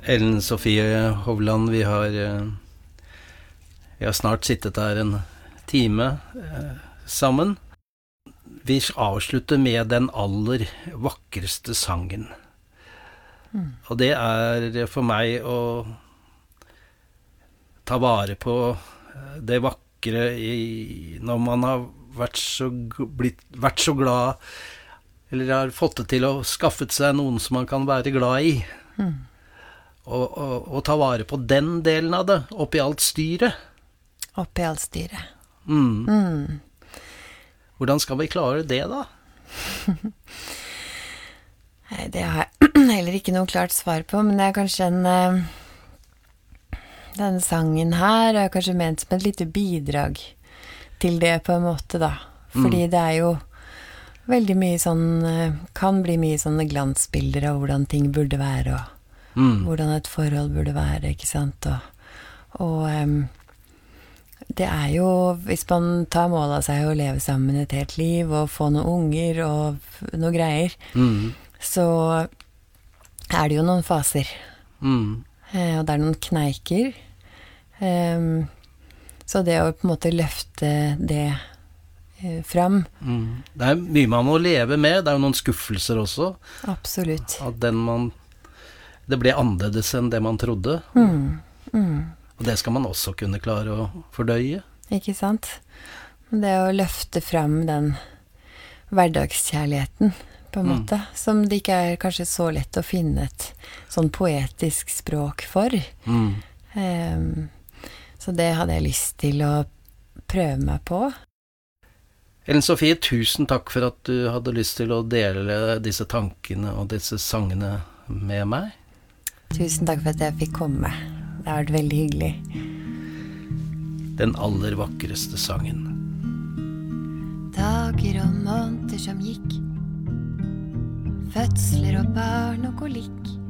Ellen Sofie Hovland, vi har snart sittet der en time sammen. Vi avslutter med den aller vakreste sangen. Og det for meg å ta vare på det vakre når man har vært så glad, eller har fått det til å skaffet seg noen som man kan være glad i. Og ta vare på den delen av det, oppi alt styret. Oppi alt styret. Hvordan skal vi klare det da? Nei, det har jeg heller ikke noe klart svar på, men det kanskje denne sangen her er kanskje ment som et lite bidrag til det på en måte da. Fordi det jo veldig mye sånn, kan bli mye sånne glansbilder av hvordan ting burde være, og hvordan et forhold burde være, ikke sant? Og det jo, hvis man tar mål av seg å leve sammen et helt liv, og få noen unger og noen greier, så det jo noen faser. Og det noen kneiker. Så det å på en måte løfte det fram. Det mye man må leve med, det jo noen skuffelser også. Absolutt. At det ble annerledes enn det man trodde. Og det skal man også kunne klare å fordøye. Ikke sant? Det å løfte fram den hverdagskjærligheten, på en måte, som det ikke kanskje så lett å finne et sånn poetisk språk for. Så det hadde jeg lyst til å prøve meg på. Ellen Sofie, tusen takk for at du hadde lyst til å dele disse tankene og disse sangene med meg. Tusen takk for at jeg fikk komme. Det har vært veldig hyggelig. Den aller vakreste sangen. Dager og måneder som gikk, fødsler og barn og kolikk.